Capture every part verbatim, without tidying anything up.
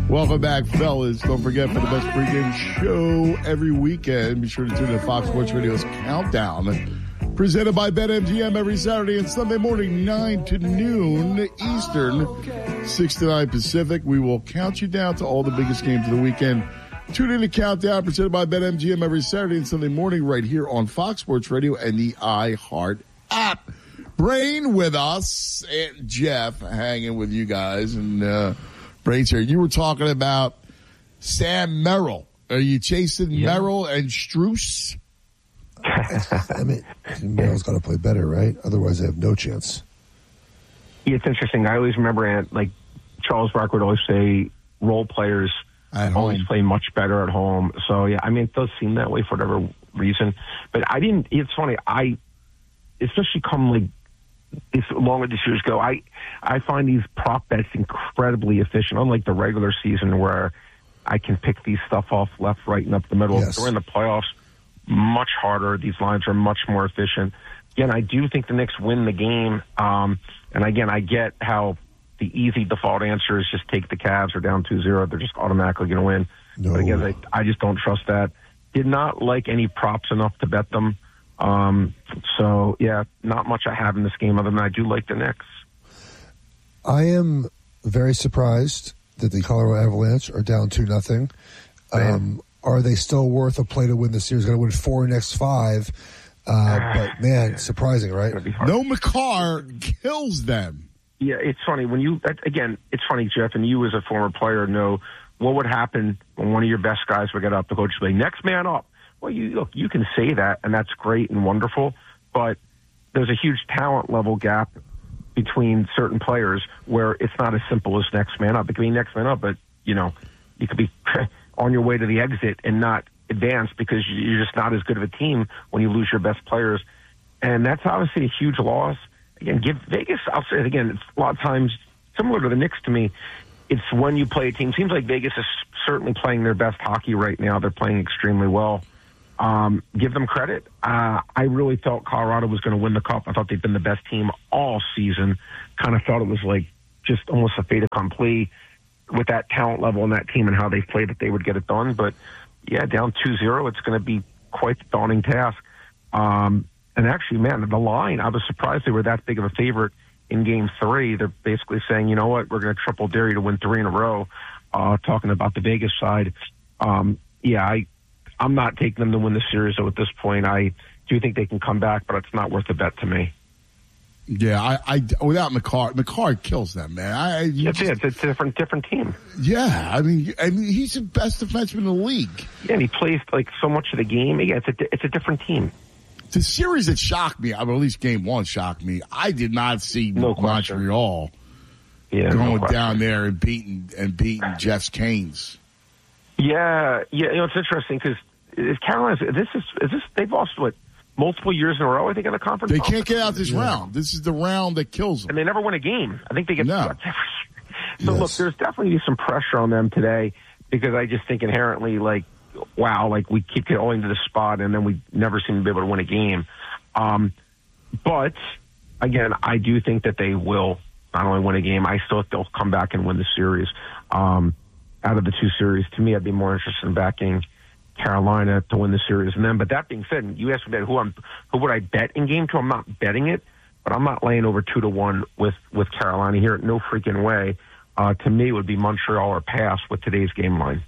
Welcome back, fellas. Don't forget, for the best pregame show every weekend, be sure to tune in to Fox Sports Radio's Countdown, presented by BetMGM every Saturday and Sunday morning, nine to noon Eastern, six to nine Pacific. We will count you down to all the biggest games of the weekend. Tune in to Countdown, presented by BetMGM every Saturday and Sunday morning right here on Fox Sports Radio and the iHeart app. Brain with us, and Jeff hanging with you guys, and uh Brain's here. You were talking about Sam Merrill. Are you chasing yeah. Merrill and Strus? I mean, Merrill's got to play better, right? Otherwise, they have no chance. Yeah, it's interesting. I always remember, Ant, like Charles Barkley would always say, role players at always home. play much better at home. So, yeah, I mean, it does seem that way for whatever reason. But I didn't, it's funny, I, especially come like, as long as the series go, I, I find these prop bets incredibly efficient, unlike the regular season where I can pick these stuff off left, right, and up the middle. Yes. During the playoffs, much harder. These lines are much more efficient. Again, I do think the Knicks win the game. Um, and again, I get how the easy default answer is just take the Cavs or down two zero. They're just automatically going to win. No. But again, I, I just don't trust that. Did not like any props enough to bet them. Um, so, yeah, not much I have in this game other than I do like the Knicks. I am very surprised that the Colorado Avalanche are down two nothing. Um, are they still worth a play to win the series? Going to win four next five. Uh, but, man, surprising, right? No Makar kills them. Yeah, it's funny. When you, again, it's funny, Jeff, and you as a former player know what would happen when one of your best guys would get up. The coach would say, next man up. Well, you look, you can say that, and that's great and wonderful, but there's a huge talent level gap between certain players where it's not as simple as next man up. It can be next man up, but, you know, you could be on your way to the exit and not advance because you're just not as good of a team when you lose your best players. And that's obviously a huge loss. Again, give Vegas, I'll say it again, it's a lot of times similar to the Knicks to me. It's when you play a team. Seems like Vegas is certainly playing their best hockey right now. They're playing extremely well. Um, give them credit. Uh, I really thought Colorado was going to win the cup. I thought they'd been the best team all season. Kind of thought it was like just almost a fait accompli with that talent level and that team and how they played that they would get it done. But, yeah, down two zero, it's going to be quite the daunting task. Um, and actually, man, the line, I was surprised they were that big of a favorite in game three. They're basically saying, you know what, we're going to triple dare you to win three in a row, uh, talking about the Vegas side. Um, yeah, I... I'm not taking them to win the series, though, at this point. I do think they can come back, but it's not worth a bet to me. Yeah, I, I without Makar, Makar kills them, man. I, I That's it. It's a different, different team. Yeah, I mean, I mean, he's the best defenseman in the league. Yeah, and he plays like so much of the game. Yeah, it's a, it's a different team. The series that shocked me, I mean, at least game one shocked me. I did not see no Montreal yeah, going no down there and beating and beating Jeff's Canes. Yeah, yeah. You know, it's interesting because Carolina, this is, is this, they've lost, what, multiple years in a row, I think, in the conference. They can't get out this yeah. round. This is the round that kills them. And they never win a game. I think they get no. swept every year. So, yes. Look, there's definitely some pressure on them today because I just think inherently, like, wow, like, we keep going to the spot and then we never seem to be able to win a game. Um, but, again, I do think that they will not only win a game, I still think they'll come back and win the series. Um, out of the two series, to me, I'd be more interested in backing Carolina to win the series and then. But that being said, you asked me about who I'm, who would I bet in game two? I'm not betting it, but I'm not laying over two to one with with Carolina here. No freaking way. Uh, to me, it would be Montreal or pass with today's game line.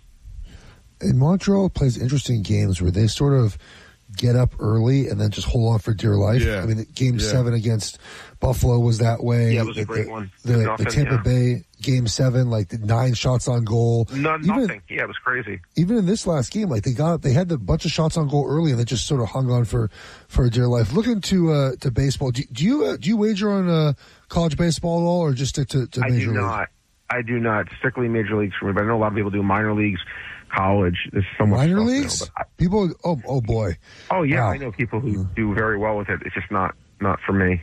And Montreal plays interesting games where they sort of get up early and then just hold on for dear life. Yeah. I mean, game yeah. seven against Buffalo was that way. Yeah, it was a great the, one. The, Nothing, the Tampa yeah. Bay game seven, like the nine shots on goal. No, even, nothing. Yeah, it was crazy. Even in this last game, like they got, they had a bunch of shots on goal early and they just sort of hung on for, for dear life. Looking to uh, to baseball, do, do you uh, do you wager on uh, college baseball at all, or just stick to, to I major do league? not. I do not. Strictly major leagues for me, but I know a lot of people do minor leagues. College. There's so much minor stuff leagues. Now, I, people, oh, oh boy. Oh yeah, wow. I know people who do very well with it. It's just not not for me.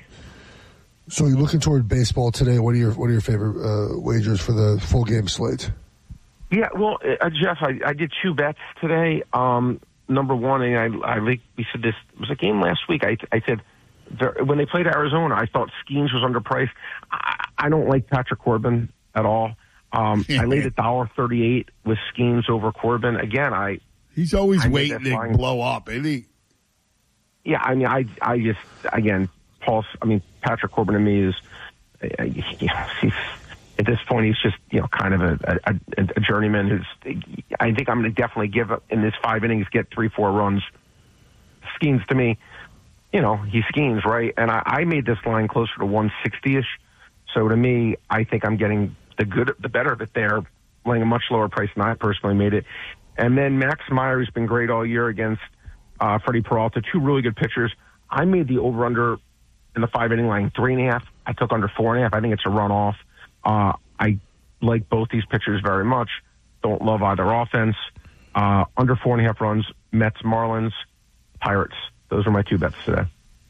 So you're looking toward baseball today. What are your what are your favorite uh, wagers for the full game slate? Yeah, well, uh, Jeff, I, I did two bets today. Um, number one, and I, I like we said this it was a game last week. I, I said when they played Arizona, I thought Skeens was underpriced. I, I don't like Patrick Corbin at all. Um, I laid a dollar thirty-eight with Skeens over Corbin. Again, I he's always I waiting to blow up, isn't he? Yeah, I mean, I I just again, Paul. I mean, Patrick Corbin to me is, uh, you know, he's, at this point he's just you know kind of a, a, a journeyman who's. I think I'm going to definitely give up in this five innings, get three four runs. Skeens to me, you know, he Skeens, right? And I, I made this line closer to one sixty ish. So to me, I think I'm getting the good, the better of it there, laying a much lower price than I personally made it. And then Max Meyer has been great all year against uh, Freddie Peralta, two really good pitchers. I made the over-under in the five-inning line three and a half. I took under four and a half. I think it's a runoff. Uh, I like both these pitchers very much. Don't love either offense. Uh, under four and a half runs, Mets, Marlins, Pirates. Those are my two bets today.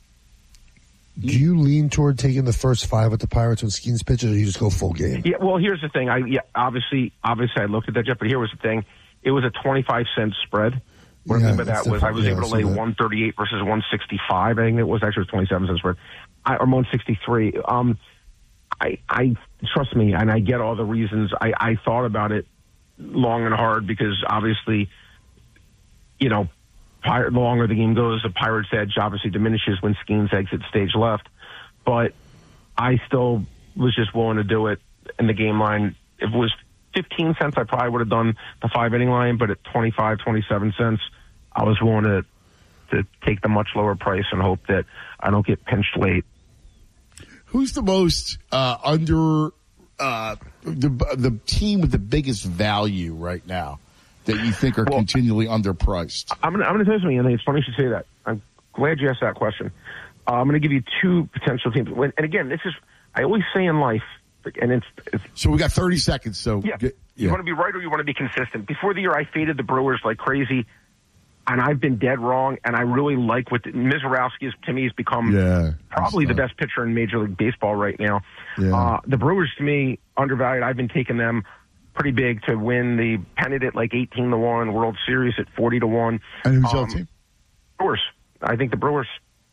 Do you lean toward taking the first five with the Pirates when Skeens pitches, or you just go full game? Yeah, well, here's the thing. I yeah, obviously, obviously, I looked at that, Jeff. But here was the thing: it was a twenty-five cent spread. What yeah, I mean by that was I was yeah, able to lay one thirty-eight versus one sixty-five. I think it was actually a twenty-seven cent spread, I, or one sixty-three. Um, I, I trust me, and I get all the reasons. I, I thought about it long and hard because obviously, you know. The longer the game goes, the Pirates' edge obviously diminishes when Skeens exits stage left. But I still was just willing to do it in the game line. If it was fifteen cents, I probably would have done the five-inning line. But at twenty-five, twenty-seven cents, I was willing to to take the much lower price and hope that I don't get pinched late. Who's the most uh, under uh, the the team with the biggest value right now that you think are well, continually underpriced? I'm going to tell you something, Anthony. It's funny you should say that. I'm glad you asked that question. Uh, I'm going to give you two potential teams. And again, this is, I always say in life, and it's... it's so we got thirty seconds, so... Yeah, get, yeah. You want to be right or you want to be consistent. Before the year, I faded the Brewers like crazy, and I've been dead wrong, and I really like what... Mizorowski, is, to me, has become yeah, probably the best pitcher in Major League Baseball right now. Yeah. Uh, the Brewers, to me, undervalued. I've been taking them pretty big to win the pennant at like eighteen to one, World Series at forty to one. And who's um, your team? Brewers. I think the Brewers.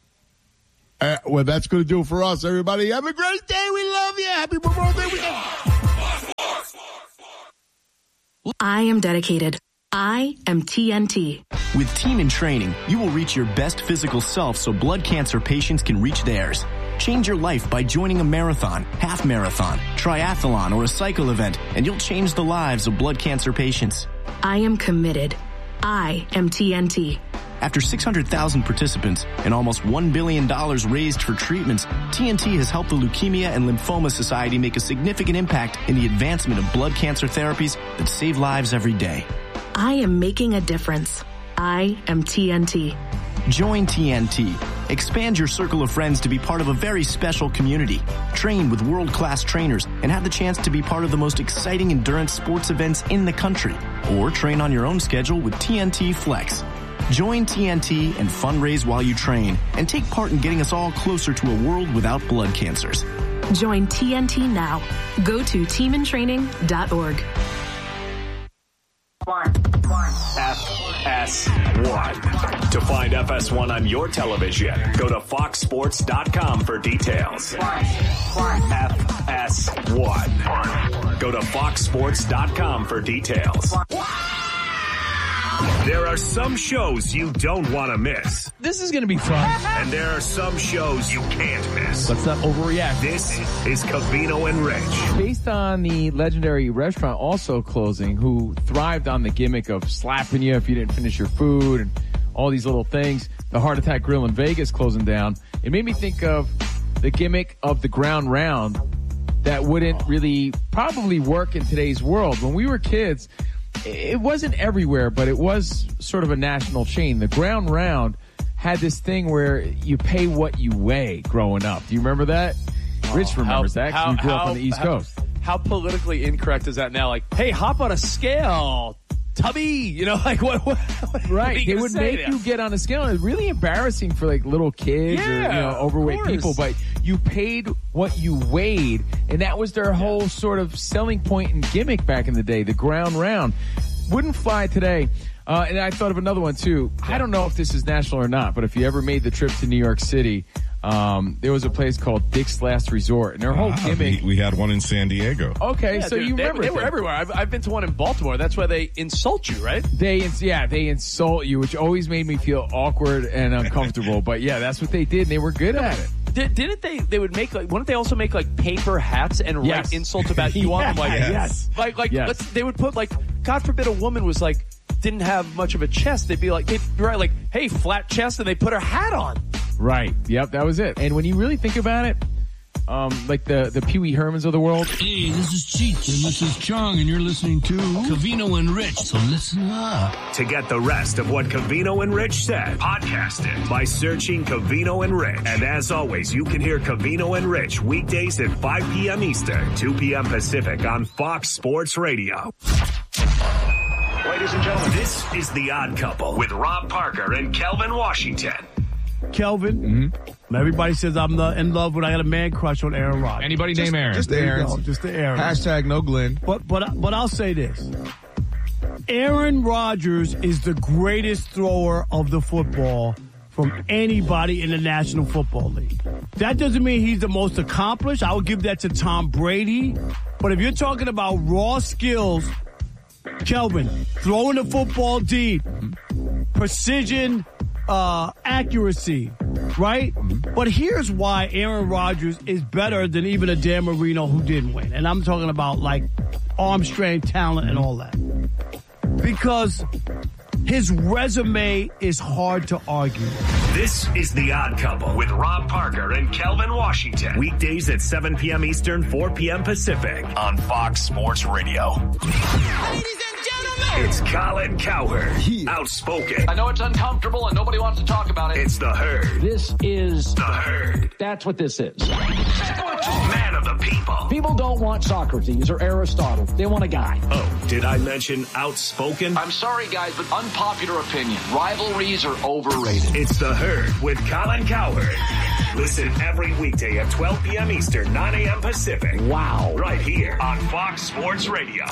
Uh, well, that's going to do it for us, everybody. Have a great day. We love you. Happy Memorial Day weekend. I am dedicated. I am T N T. With Team in Training, you will reach your best physical self so blood cancer patients can reach theirs. Change your life by joining a marathon, half marathon, triathlon, or a cycle event, and you'll change the lives of blood cancer patients. I am committed. I am T N T. After six hundred thousand participants and almost one billion dollars raised for treatments, T N T has helped the Leukemia and Lymphoma Society make a significant impact in the advancement of blood cancer therapies that save lives every day. I am making a difference. I am T N T. Join T N T. Expand your circle of friends to be part of a very special community. Train with world-class trainers and have the chance to be part of the most exciting endurance sports events in the country. Or train on your own schedule with T N T Flex. Join T N T and fundraise while you train and take part in getting us all closer to a world without blood cancers. Join T N T now. Go to team in training dot org. One, one. F S one. To find F S one on your television, go to fox sports dot com for details. One, one. F S one. Go to fox sports dot com for details. One. There are some shows you don't want to miss. This is going to be fun. And there are some shows you can't miss. Let's not overreact. This is Covino and Rich. Based on the legendary restaurant also closing, who thrived on the gimmick of slapping you if you didn't finish your food and all these little things, the Heart Attack Grill in Vegas closing down, it made me think of the gimmick of the ground round that wouldn't really probably work in today's world. When we were kids, it wasn't everywhere, but it was sort of a national chain. The ground round had this thing where you pay what you weigh growing up. Do you remember that? Oh, Rich remembers how, that because we grew how, up on the East how, Coast. How politically incorrect is that now? Like, hey, hop on a scale, tubby. You know, like what? what, what right. They would make there? you get on a scale. And it was really embarrassing for like little kids yeah, or you know overweight people. But you paid what you weighed, and that was their whole yeah. sort of selling point and gimmick back in the day. The ground round wouldn't fly today. Uh, and I thought of another one too. I don't know if this is national or not, but if you ever made the trip to New York City, Um, there was a place called Dick's Last Resort, and their whole Ah, gimmick. We, we had one in San Diego. Okay, Yeah, so dude, you they, remember they were them. everywhere. I've, I've been to one in Baltimore. That's why they insult you, right? They, ins- yeah, they insult you, which always made me feel awkward and uncomfortable. But yeah, that's what they did, and they were good at it. Did, didn't they? They would make like. Wouldn't they also make like paper hats and Yes. write insults about you on them? Like, Yes. like, like. Yes. Let's, they would put like. God forbid a woman was like didn't have much of a chest. They'd be like, they'd write like, "Hey, flat chest," and they put her hat on. Right. Yep, that was it. And when you really think about it, um, like the, the Pee Wee Hermans of the world. Hey, this is Cheech, and this is Chong, and you're listening to Covino and Rich, so listen up. To get the rest of what Covino and Rich said, podcast it by searching Covino and Rich. And as always, you can hear Covino and Rich weekdays at five p.m. Eastern, two p.m. Pacific on Fox Sports Radio. Ladies and gentlemen, this is The Odd Couple with Rob Parker and Kelvin Washington. Kelvin. Mm-hmm. Everybody says I'm the, in love when I got a man crush on Aaron Rodgers. Anybody just, name Aaron? Just the Aaron. Just the Aaron. Hashtag no Glenn. But but but I'll say this: Aaron Rodgers is the greatest thrower of the football from anybody in the National Football League. That doesn't mean he's the most accomplished. I would give that to Tom Brady. But if you're talking about raw skills, Kelvin, throwing the football deep, precision, uh, accuracy, right? Mm-hmm. But here's why Aaron Rodgers is better than even a Dan Marino who didn't win. And I'm talking about like arm strength, talent, and all that. Because his resume is hard to argue. This is The Odd Couple with Rob Parker and Kelvin Washington. Weekdays at seven p.m. Eastern, four p.m. Pacific on Fox Sports Radio. Ladies and gentlemen, it's Colin Cowherd, yeah. Outspoken. I know it's uncomfortable and nobody wants to talk about it. It's The Herd. This is The Herd. That's what this is. Man of the people. People don't want Socrates or Aristotle. They want a guy. Oh, did I mention outspoken? I'm sorry, guys, but unpopular opinion. Rivalries are overrated. It's The Herd with Colin Cowherd. Listen every weekday at twelve p.m. Eastern, nine a.m. Pacific. Wow. Right here on Fox Sports Radio.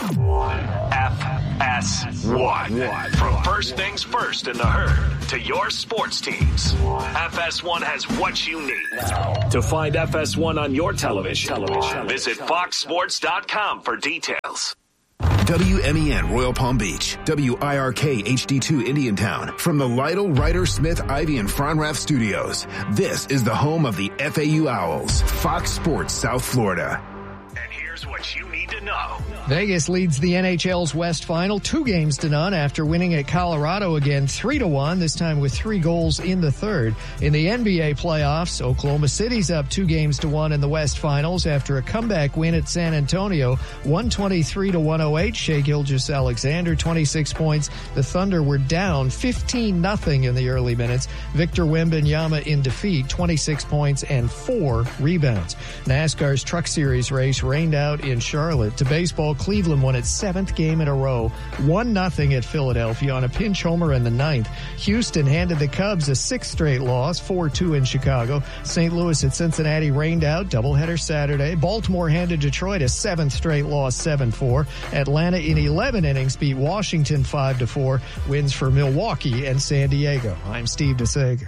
F S one. From first things first in The Herd to your sports teams. F S one has what you need. To find F S one on your television, television. visit fox sports dot com for details. W M E N Royal Palm Beach, W I R K H D two Indiantown. From the Lytle, Ryder, Smith, Ivy, and Fronrath studios, this is the home of the F A U Owls, Fox Sports South Florida. And here's what you need to know. Vegas leads the N H L's West Final two games to none after winning at Colorado again three to one, this time with three goals in the third. In the N B A playoffs, Oklahoma City's up two games to one in the West Finals after a comeback win at San Antonio, one twenty-three to one oh eight. Shai Gilgeous-Alexander, twenty-six points. The Thunder were down fifteen nothing in the early minutes. Victor Wembanyama in defeat, twenty-six points and four rebounds. NASCAR's Truck Series race rained out in Charlotte. To baseball, Cleveland won its seventh game in a row, one nothing at Philadelphia on a pinch homer in the ninth. Houston handed the Cubs a sixth straight loss, four two in Chicago. Saint Louis at Cincinnati rained out, doubleheader Saturday. Baltimore handed Detroit a seventh straight loss, seven four. Atlanta in eleven innings beat Washington five to four. Wins for Milwaukee and San Diego. I'm Steve DeSager.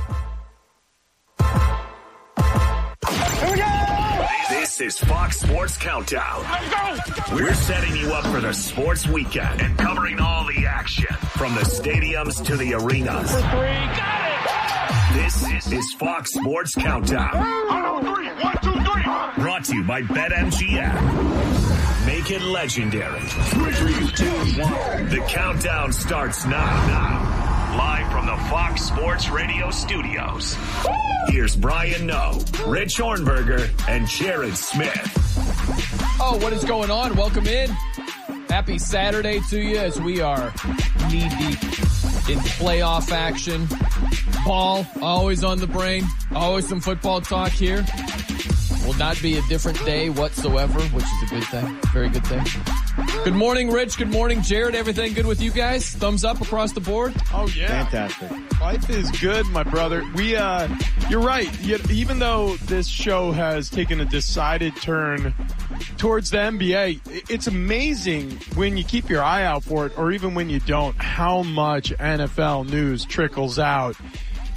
This is Fox Sports Countdown. Let's go! We're setting you up for the sports weekend and covering all the action from the stadiums to the arenas. For three, got it! This is Fox Sports Countdown. One, two, three. One, two, three. Brought to you by BetMGM. Make it legendary. Three, two, one. The countdown starts now. Now. Live from the Fox Sports Radio studios. Here's Brian Noe, Rich Hornberger, and Jared Smith. Oh, what is going on? Welcome in. Happy Saturday to you as we are knee-deep in playoff action. Ball, always on the brain. Always some football talk here. Will not be a different day whatsoever, which is a good thing. Very good thing. Good morning, Rich. Good morning, Jared. Everything good with you guys? Thumbs up across the board? Oh, yeah. Fantastic. Life is good, my brother. We, uh, you're right. Even though this show has taken a decided turn towards the N B A, it's amazing when you keep your eye out for it, or even when you don't, how much N F L news trickles out.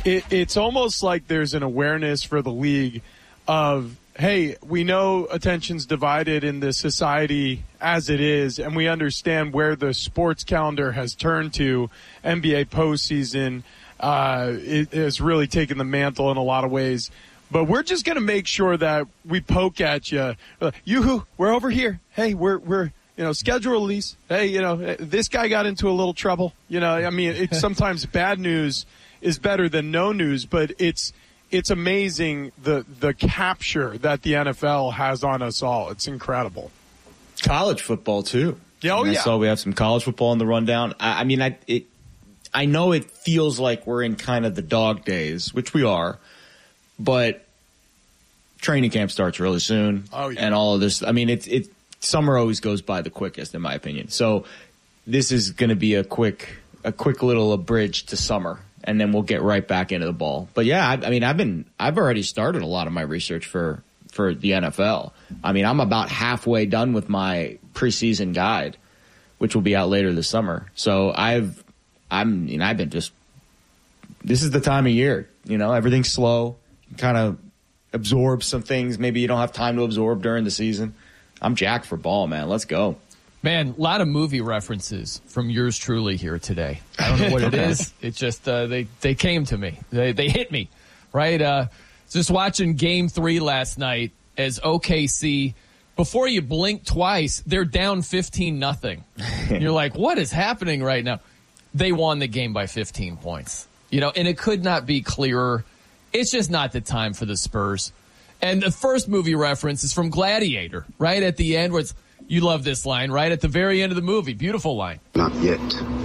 it, it's almost like there's an awareness for the league of, hey, we know attention's divided in the society as it is, and we understand where the sports calendar has turned to. N B A postseason uh, it has really taken the mantle in a lot of ways. But we're just going to make sure that we poke at you. You, we're over here. Hey, we're we're you know schedule release. Hey, you know this guy got into a little trouble. You know, I mean, it's sometimes bad news is better than no news, but it's it's amazing the the capture that the N F L has on us all. It's incredible. College football too. Yeah, oh I yeah. saw we have some college football on the rundown. I, I mean, I it, I know it feels like we're in kind of the dog days, which we are, but training camp starts really soon. Oh yeah. And all of this. I mean, it's it summer always goes by the quickest, in my opinion. So this is going to be a quick a quick little abridge to summer. And then we'll get right back into the ball. But yeah, I, I mean, I've been, I've already started a lot of my research for, for the N F L. I mean, I'm about halfway done with my preseason guide, which will be out later this summer. So I've, I'm, you know, I've been just, this is the time of year, you know, everything's slow, kind of absorb some things maybe you don't have time to absorb during the season. I'm jacked for ball, man. Let's go. Man, a lot of movie references from yours truly here today. I don't know what it is. It just, uh, they, they came to me. They, they hit me, right? Uh, just watching game three last night as O K C, before you blink twice, they're down fifteen nothing. You're like, what is happening right now? They won the game by fifteen points. You know, and it could not be clearer. It's just not the time for the Spurs. And the first movie reference is from Gladiator, right at the end where it's, you love this line, right? At the very end of the movie. Beautiful line. Not yet.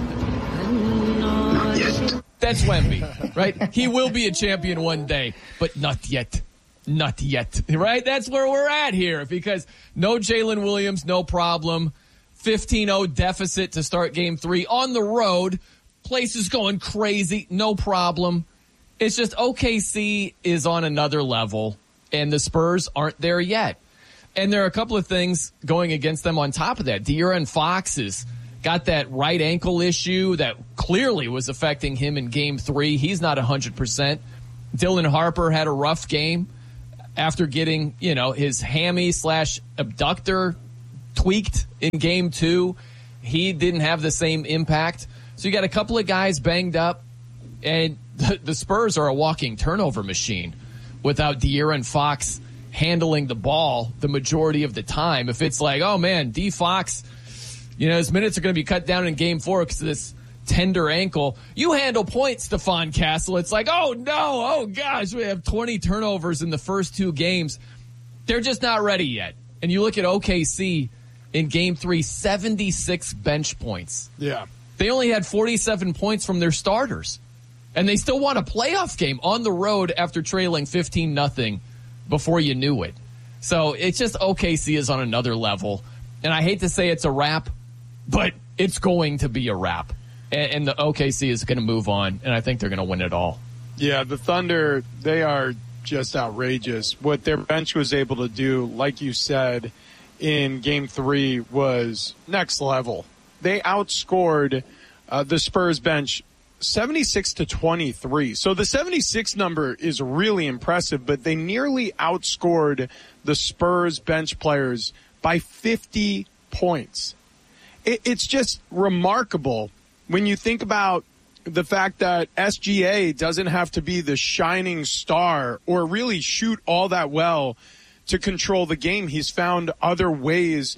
Not yet. That's Wemby, right? He will be a champion one day, but not yet. Not yet, right? That's where we're at here because no Jalen Williams, no problem. fifteen oh deficit to start game three on the road. Place is going crazy, no problem. It's just O K C is on another level, and the Spurs aren't there yet. And there are a couple of things going against them on top of that. De'Aaron Fox has got that right ankle issue that clearly was affecting him in game three. He's not one hundred percent. Dylan Harper had a rough game after getting, you know, his hammy slash abductor tweaked in game two. He didn't have the same impact. So you got a couple of guys banged up, and the, the Spurs are a walking turnover machine without De'Aaron Fox handling the ball the majority of the time. If it's like, oh man, D Fox, you know, his minutes are going to be cut down in game four because of this tender ankle. You handle points, Stephon Castle. It's like, oh no, oh gosh, we have twenty turnovers in the first two games. They're just not ready yet. And you look at O K C in game three, seventy-six bench points. Yeah. They only had forty-seven points from their starters. And they still won a playoff game on the road after trailing fifteen nothing before you knew it. So it's just O K C is on another level. And I hate to say it's a wrap, but it's going to be a wrap. And, and the O K C is going to move on, and I think they're going to win it all. Yeah, the Thunder, they are just outrageous. What their bench was able to do, like you said, in game three was next level. They outscored uh, the Spurs bench seventy-six to twenty-three. So the seventy-six number is really impressive, but they nearly outscored the Spurs bench players by fifty points. It, it's just remarkable when you think about the fact that S G A doesn't have to be the shining star or really shoot all that well to control the game. He's found other ways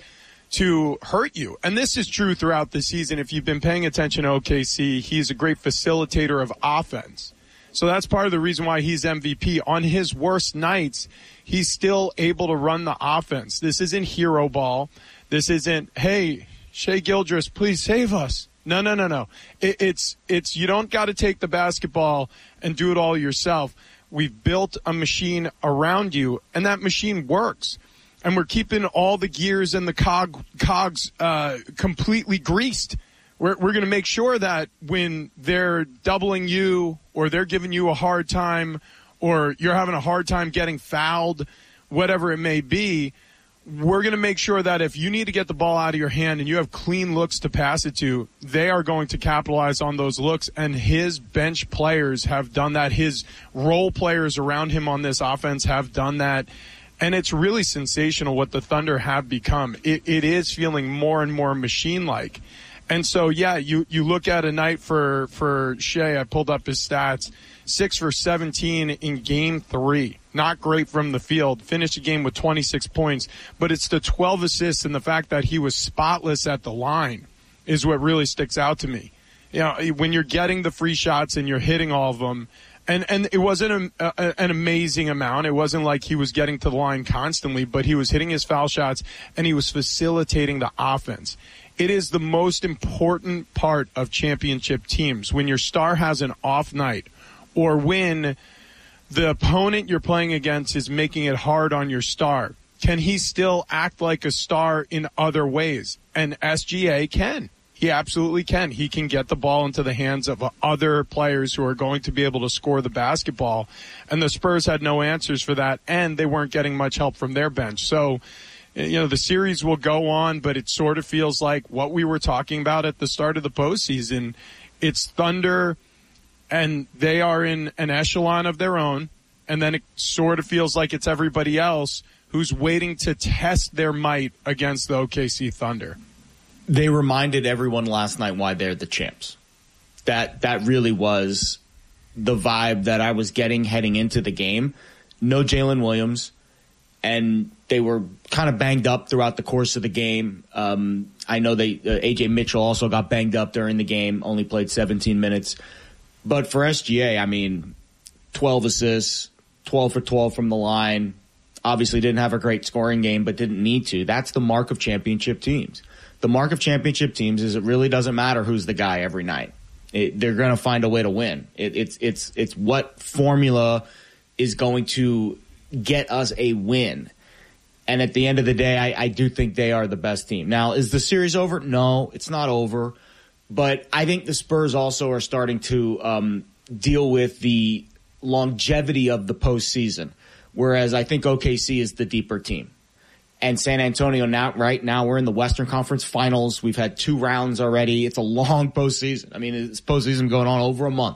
to hurt you. And this is true throughout the season. If you've been paying attention to O K C, he's a great facilitator of offense. So that's part of the reason why he's M V P. On his worst nights, he's still able to run the offense. This isn't hero ball. This isn't, hey, Shai Gilgeous, please save us. No, no, no, no. It, it's, it's, you don't got to take the basketball and do it all yourself. We've built a machine around you, and that machine works. And we're keeping all the gears and the cog, cogs uh, completely greased. We're, we're going to make sure that when they're doubling you or they're giving you a hard time or you're having a hard time getting fouled, whatever it may be, we're going to make sure that if you need to get the ball out of your hand and you have clean looks to pass it to, they are going to capitalize on those looks. And his bench players have done that. His role players around him on this offense have done that. And it's really sensational what the Thunder have become. It, it is feeling more and more machine-like. And so, yeah, you, you look at a night for, for Shea. I pulled up his stats. Six for seventeen in game three. Not great from the field. Finished the game with twenty-six points. But it's the twelve assists and the fact that he was spotless at the line is what really sticks out to me. You know, when you're getting the free shots and you're hitting all of them, and, and it wasn't a, a, an amazing amount. It wasn't like he was getting to the line constantly, but he was hitting his foul shots and he was facilitating the offense. It is the most important part of championship teams. When your star has an off night, or when the opponent you're playing against is making it hard on your star, can he still act like a star in other ways? And S G A can. He absolutely can. He can get the ball into the hands of other players who are going to be able to score the basketball. And the Spurs had no answers for that, and they weren't getting much help from their bench. So, you know, the series will go on, but it sort of feels like what we were talking about at the start of the postseason. It's Thunder, and they are in an echelon of their own, and then it sort of feels like it's everybody else who's waiting to test their might against the O K C Thunder. They reminded everyone last night why they're the champs. That that really was the vibe that I was getting heading into the game. No Jalen Williams, and they were kind of banged up throughout the course of the game. Um, I know they uh, A J Mitchell also got banged up during the game, only played seventeen minutes. But for S G A, I mean, twelve assists, twelve for twelve from the line. Obviously didn't have a great scoring game, but didn't need to. That's the mark of championship teams. The mark of championship teams is it really doesn't matter who's the guy every night. It, they're going to find a way to win. It, it's it's it's what formula is going to get us a win. And at the end of the day, I, I do think they are the best team. Now, is the series over? No, it's not over. But I think the Spurs also are starting to um, deal with the longevity of the postseason, whereas I think O K C is the deeper team. And San Antonio, now, right now, we're in the Western Conference Finals. We've had two rounds already. It's a long postseason. I mean, it's postseason going on over a month.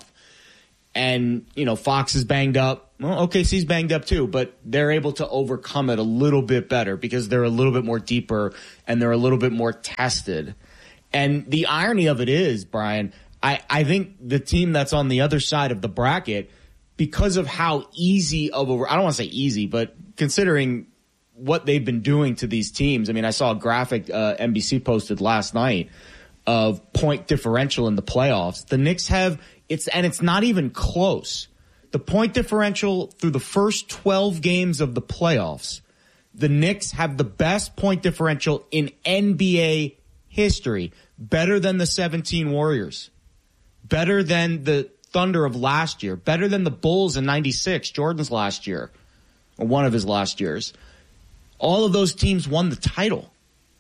And, you know, Fox is banged up. Well, O K C's banged up too, but they're able to overcome it a little bit better because they're a little bit more deeper and they're a little bit more tested. And the irony of it is, Brian, I, I think the team that's on the other side of the bracket, because of how easy of a, I don't want to say easy, but considering what they've been doing to these teams. I mean, I saw a graphic uh, N B C posted last night of point differential in the playoffs. The Knicks have, it's and it's not even close. The point differential through the first twelve games of the playoffs, the Knicks have the best point differential in N B A history, better than the seventeen Warriors, better than the Thunder of last year, better than the Bulls in ninety-six, Jordan's last year, or one of his last years. All of those teams won the title.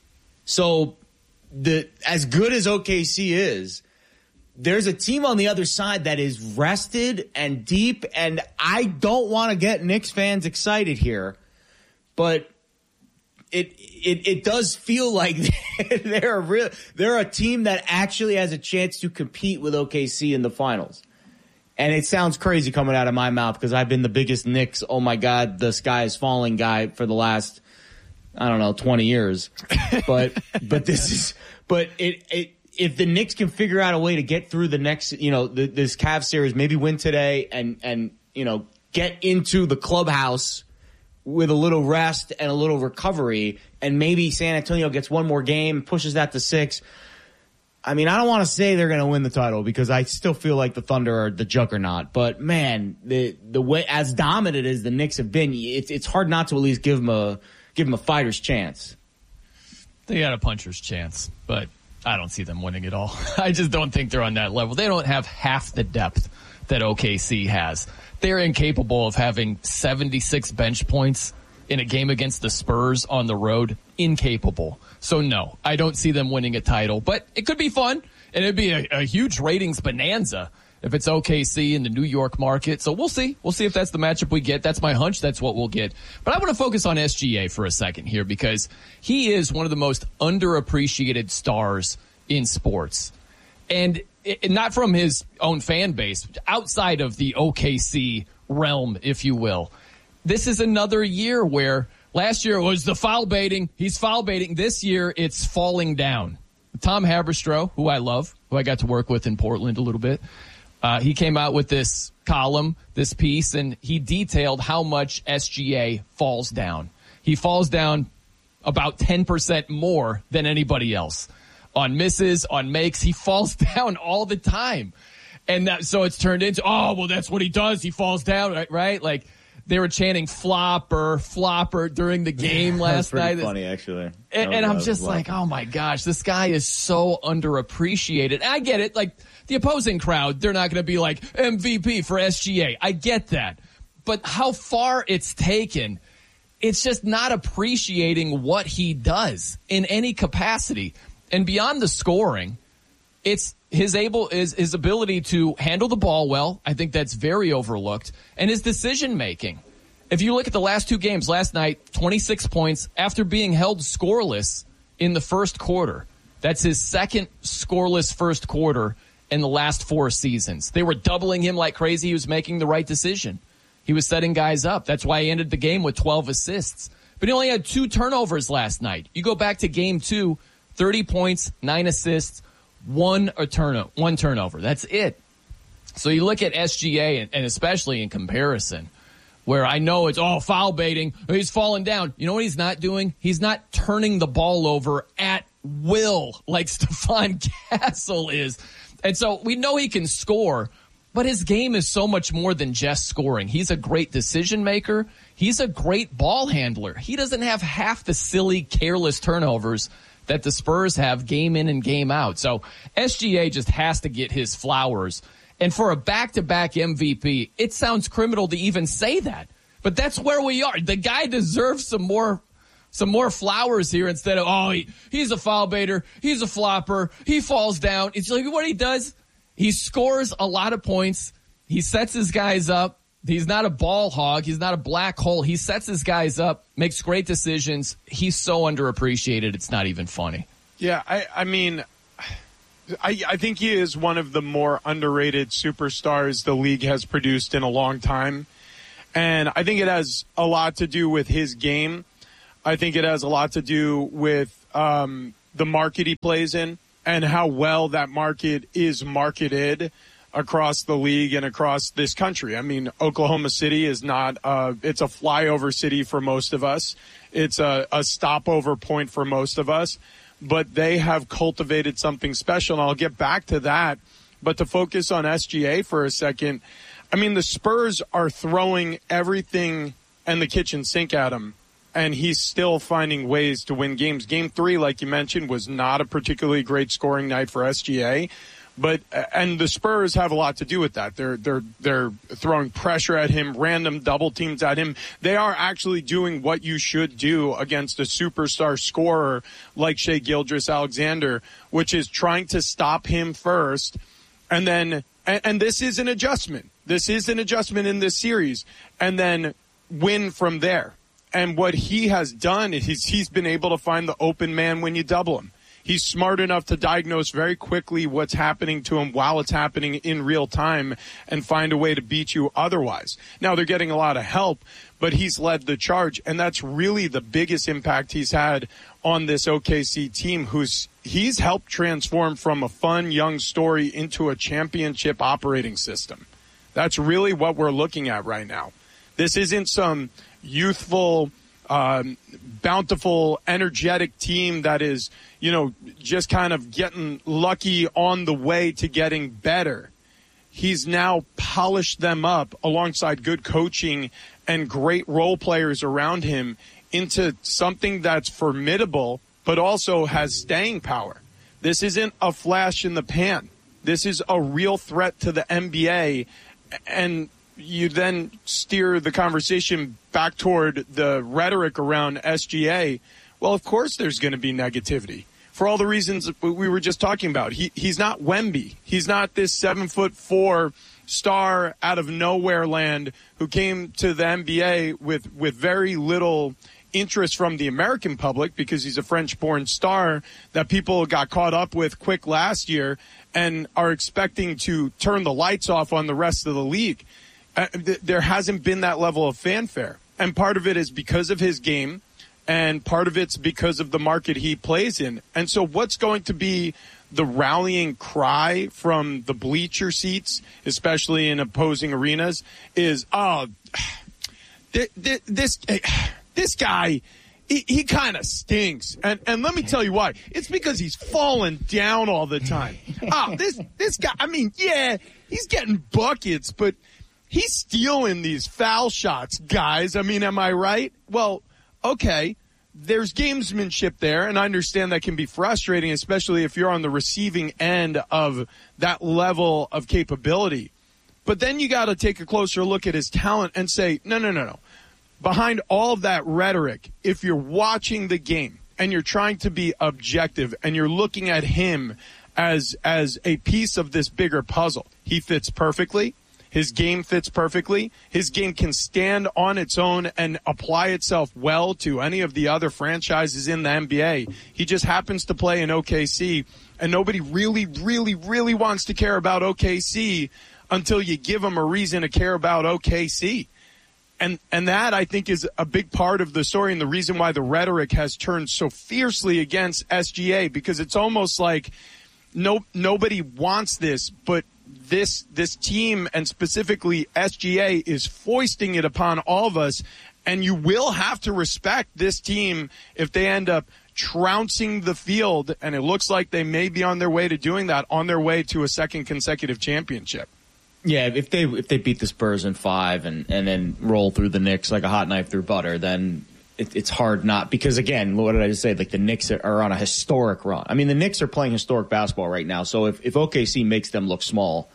So the as good as O K C is, there's a team on the other side that is rested and deep, and I don't want to get Knicks fans excited here, but It, it it does feel like they're a real they're a team that actually has a chance to compete with O K C in the finals. And it sounds crazy coming out of my mouth because I've been the biggest Knicks, oh my God, the sky is falling guy for the last, I don't know, twenty years. But but this is but it it if the Knicks can figure out a way to get through the next, you know, the, this Cavs series, maybe win today and and you know get into the clubhouse with a little rest and a little recovery, and maybe San Antonio gets one more game, pushes that to six. I mean, I don't want to say they're going to win the title because I still feel like the Thunder are the juggernaut. But man, the the way as dominant as the Knicks have been, it's it's hard not to at least give them a give them a fighter's chance. They got a puncher's chance, but I don't see them winning it all. I just don't think they're on that level. They don't have half the depth that O K C has. They're incapable of having seventy-six bench points in a game against the Spurs on the road. Incapable. So, no, I don't see them winning a title. But it could be fun, and it'd be a, a huge ratings bonanza if it's O K C in the New York market. So we'll see. We'll see if that's the matchup we get. That's my hunch. That's what we'll get. But I want to focus on S G A for a second here because he is one of the most underappreciated stars in sports. And it, not from his own fan base, outside of the O K C realm, if you will. This is another year where last year was the foul baiting. He's foul baiting. This year it's falling down. Tom Haberstroh, who I love, who I got to work with in Portland a little bit, uh, he came out with this column, this piece, and he detailed how much S G A falls down. He falls down about ten percent more than anybody else. On misses, on makes, he falls down all the time. And that, so it's turned into, oh, well, that's what he does. He falls down, right? right? Like, they were chanting flopper, flopper during the game last That's pretty night. Funny, actually. And, and I'm just like, oh my gosh, this guy is so underappreciated. And I get it. Like the opposing crowd, they're not going to be like M V P for S G A. I get that. But how far it's taken, it's just not appreciating what he does in any capacity. And beyond the scoring, it's his able is his ability to handle the ball well. I think that's very overlooked. And his decision making. If you look at the last two games last night, twenty-six points after being held scoreless in the first quarter. That's his second scoreless first quarter in the last four seasons. They were doubling him like crazy. He was making the right decision. He was setting guys up. That's why he ended the game with twelve assists. But he only had two turnovers last night. You go back to game two, thirty points, nine assists, one a turno- one turnover. That's it. So you look at S G A, and, and especially in comparison, where I know it's all foul baiting, he's falling down. You know what he's not doing? He's not turning the ball over at will like Stephon Castle is. And so we know he can score, but his game is so much more than just scoring. He's a great decision maker. He's a great ball handler. He doesn't have half the silly, careless turnovers that the Spurs have game in and game out. So S G A just has to get his flowers. And for a back-to-back M V P, it sounds criminal to even say that. But that's where we are. The guy deserves some more some more flowers here instead of, oh, he, he's a foul baiter, he's a flopper, he falls down. It's like what he does, he scores a lot of points, he sets his guys up. He's not a ball hog. He's not a black hole. He sets his guys up, makes great decisions. He's so underappreciated, it's not even funny. Yeah, I, I mean, I, I think he is one of the more underrated superstars the league has produced in a long time. And I think it has a lot to do with his game. I think it has a lot to do with um, the market he plays in and how well that market is marketed across the league and across this country. I mean, Oklahoma City is not, uh, it's a flyover city for most of us. It's a, a stopover point for most of us, but they have cultivated something special. And I'll get back to that, but to focus on S G A for a second, I mean, the Spurs are throwing everything and the kitchen sink at him, and he's still finding ways to win games. Game three, like you mentioned, was not a particularly great scoring night for S G A. But and the Spurs have a lot to do with that. They're they're they're throwing pressure at him, random double teams at him. They are actually doing what you should do against a superstar scorer like Shai Gilgeous-Alexander, which is trying to stop him first, and then and, and this is an adjustment. This is an adjustment in this series, and then win from there. And what he has done is he's, he's been able to find the open man when you double him. He's smart enough to diagnose very quickly what's happening to him while it's happening in real time and find a way to beat you otherwise. Now, they're getting a lot of help, but he's led the charge, and that's really the biggest impact he's had on this O K C team, who's he's helped transform from a fun young story into a championship operating system. That's really what we're looking at right now. This isn't some youthful, um, bountiful, energetic team that is, you know, just kind of getting lucky on the way to getting better. He's now polished them up alongside good coaching and great role players around him into something that's formidable, but also has staying power. This isn't a flash in the pan. This is a real threat to the N B A. And you then steer the conversation back toward the rhetoric around S G A. Well, of course there's going to be negativity. for all the reasons we were just talking about. He he's not Wemby. He's not this seven foot four star out of nowhere land who came to the N B A with with very little interest from the American public because he's a French-born star that people got caught up with quick last year and are expecting to turn the lights off on the rest of the league. Uh, th- there hasn't been that level of fanfare. And part of it is because of his game, and part of it's because of the market he plays in. And so what's going to be the rallying cry from the bleacher seats, especially in opposing arenas, is, oh, th- th- this... This guy, he, he kind of stinks. And and let me tell you why. It's because he's falling down all the time. Ah, this this guy, I mean, yeah, he's getting buckets, but he's stealing these foul shots, guys. I mean, am I right? Well, okay, there's gamesmanship there, and I understand that can be frustrating, especially if you're on the receiving end of that level of capability. But then you got to take a closer look at his talent and say, no, no, no, no. Behind all of that rhetoric, if you're watching the game and you're trying to be objective and you're looking at him as as a piece of this bigger puzzle, he fits perfectly. His game fits perfectly. His game can stand on its own and apply itself well to any of the other franchises in the N B A. He just happens to play in O K C, and nobody really, really, really wants to care about O K C until you give them a reason to care about O K C. And and that, I think, is a big part of the story and the reason why the rhetoric has turned so fiercely against S G A, because it's almost like no nobody wants this, but this this team and specifically S G A is foisting it upon all of us, and you will have to respect this team if they end up trouncing the field, and it looks like they may be on their way to doing that, on their way to a second consecutive championship. Yeah, if they if they beat the Spurs in five and, and then roll through the Knicks like a hot knife through butter, then it, it's hard not. Because, again, what did I just say? Like, the Knicks are, are on a historic run. I mean, the Knicks are playing historic basketball right now. So if, if O K C makes them look small,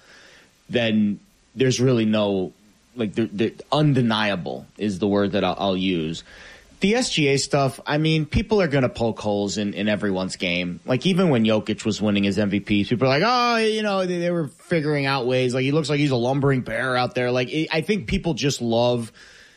then there's really no, like, the, the undeniable is the word that I'll, I'll use. The S G A stuff, I mean, people are going to poke holes in, in everyone's game. Like, even when Jokic was winning his M V P, people are like, oh, you know, they, they were figuring out ways. Like, he looks like he's a lumbering bear out there. Like, it, I think people just love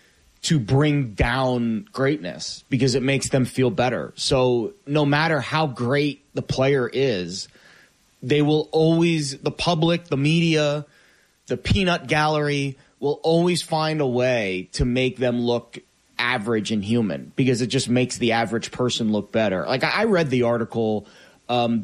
to bring down greatness because it makes them feel better. So no matter how great the player is, they will always, the public, the media, the peanut gallery will always find a way to make them look average and human because it just makes the average person look better. Like, I read the article um,